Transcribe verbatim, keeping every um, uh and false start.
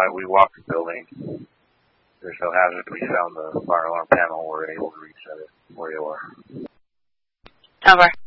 it. We walked the building. There's no hazard. We found the fire alarm panel. We're able to reset it where you are. Over.